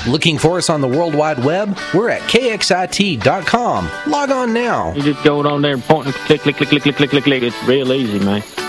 Looking for us on the World Wide Web? We're at kxit.com. Log on now. You just go on there and point and click. It's real easy, man.